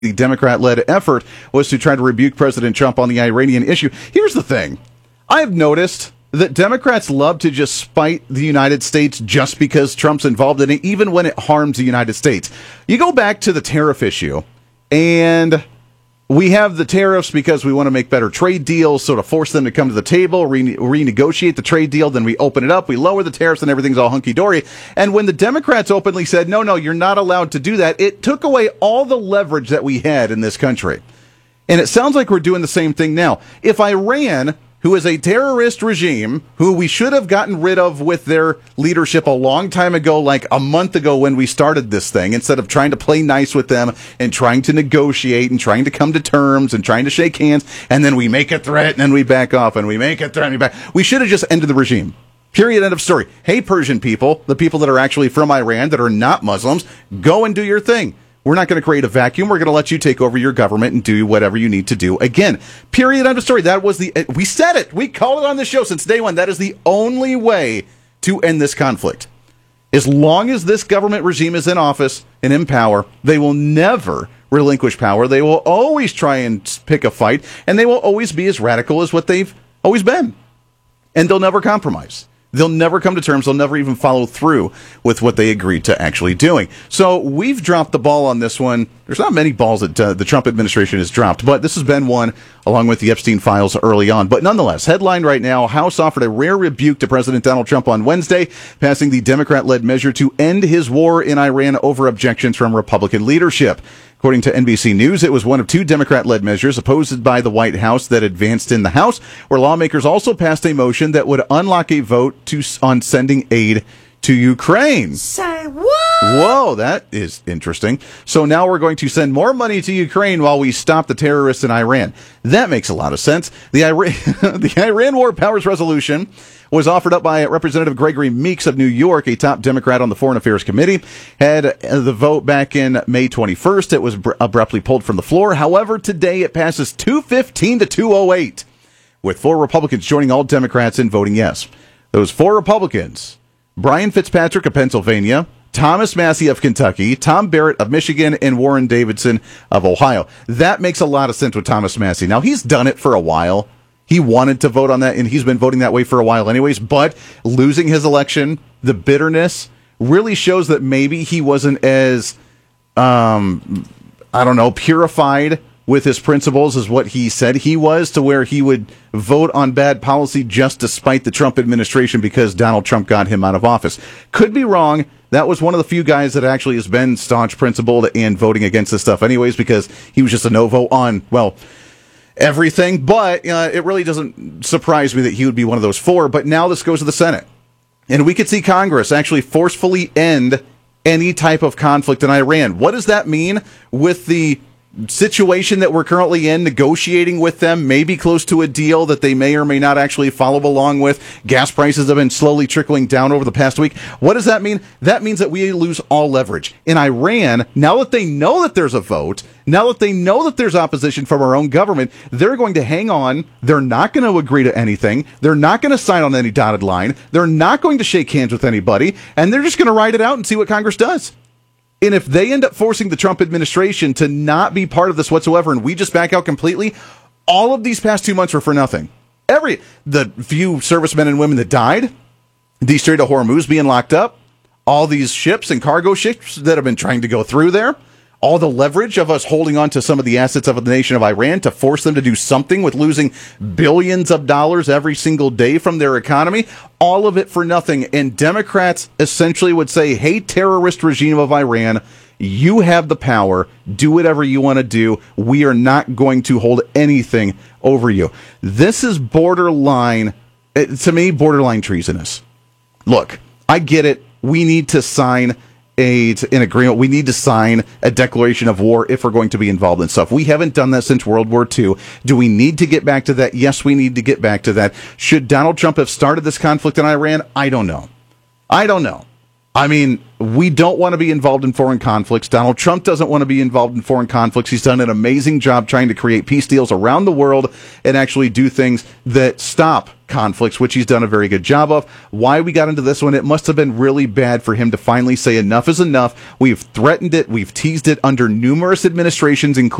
the Democrat-led effort was to try to rebuke President Trump on the Iranian issue. Here's the thing. I've noticed that Democrats love to just spite the United States just because Trump's involved in it, even when it harms the United States. You go back to the tariff issue, and we have the tariffs because we want to make better trade deals, so to force them to come to the table, renegotiate the trade deal, then we open it up, we lower the tariffs, and everything's all hunky-dory. And when the Democrats openly said, no, you're not allowed to do that, it took away all the leverage that we had in this country. And it sounds like we're doing the same thing now. If Iran, who is a terrorist regime, who we should have gotten rid of with their leadership a long time ago, like a month ago when we started this thing, instead of trying to play nice with them and trying to negotiate and trying to come to terms and trying to shake hands, and then we make a threat and then we back off and we make a threat and we back. We should have just ended the regime. Period. End of story. Hey, Persian people, the people that are actually from Iran that are not Muslims, go and do your thing. We're not going to create a vacuum. We're going to let you take over your government and do whatever you need to do. Again, period, end of story. That was we said it. We called it on this show since day one. That is the only way to end this conflict. As long as this government regime is in office and in power, they will never relinquish power. They will always try and pick a fight, and they will always be as radical as what they've always been. And they'll never compromise. They'll never come to terms. They'll never even follow through with what they agreed to actually doing. So we've dropped the ball on this one. There's not many balls that the Trump administration has dropped, but this has been one along with the Epstein files early on. But nonetheless, headline right now, House offered a rare rebuke to President Donald Trump on Wednesday, passing the Democrat-led measure to end his war in Iran over objections from Republican leadership. According to NBC News, it was one of two Democrat-led measures opposed by the White House that advanced in the House, where lawmakers also passed a motion that would unlock a vote on sending aid to Ukraine. Say what? Whoa, that is interesting. So now we're going to send more money to Ukraine while we stop the terrorists in Iran. That makes a lot of sense. The Iran War Powers Resolution was offered up by Representative Gregory Meeks of New York, a top Democrat on the Foreign Affairs Committee. Had the vote back in May 21st. It was abruptly pulled from the floor. However, today it passes 215 to 208, with 4 Republicans joining all Democrats in voting yes. Those 4 Republicans: Brian Fitzpatrick of Pennsylvania, Thomas Massie of Kentucky, Tom Barrett of Michigan, and Warren Davidson of Ohio. That makes a lot of sense with Thomas Massie. Now, he's done it for a while. He wanted to vote on that, and he's been voting that way for a while anyways, but losing his election, the bitterness, really shows that maybe he wasn't as, purified with his principles as what he said he was, to where he would vote on bad policy just to spite the Trump administration because Donald Trump got him out of office. Could be wrong. That was one of the few guys that actually has been staunch principled and voting against this stuff anyways, because he was just a no vote on, everything. But it really doesn't surprise me that he would be one of those 4. But now this goes to the Senate, and we could see Congress actually forcefully end any type of conflict in Iran. What does that mean with the situation that we're currently in, negotiating with them, maybe close to a deal that they may or may not actually follow along with? Gas prices have been slowly trickling down over the past week. What does that mean? That means that we lose all leverage. In Iran, now that they know that there's a vote, now that they know that there's opposition from our own government, they're going to hang on. They're not going to agree to anything. They're not going to sign on any dotted line. They're not going to shake hands with anybody, and they're just going to ride it out and see what Congress does. And if they end up forcing the Trump administration to not be part of this whatsoever, and we just back out completely, all of these past 2 months were for nothing. The few servicemen and women that died, the Strait of Hormuz being locked up, all these ships and cargo ships that have been trying to go through there, all the leverage of us holding on to some of the assets of the nation of Iran to force them to do something with losing billions of dollars every single day from their economy, all of it for nothing. And Democrats essentially would say, hey, terrorist regime of Iran, you have the power. Do whatever you want to do. We are not going to hold anything over you. This is borderline, to me, borderline treasonous. Look, I get it. We need to sign an agreement. We need to sign a declaration of war if we're going to be involved in stuff. We haven't done that since World War II. Do we need to get back to that? Yes, we need to get back to that. Should Donald Trump have started this conflict in Iran? I don't know. I mean, we don't want to be involved in foreign conflicts. Donald Trump doesn't want to be involved in foreign conflicts. He's done an amazing job trying to create peace deals around the world and actually do things that stop conflicts, which he's done a very good job of. Why we got into this one, it must have been really bad for him to finally say enough is enough. We've threatened it. We've teased it under numerous administrations, including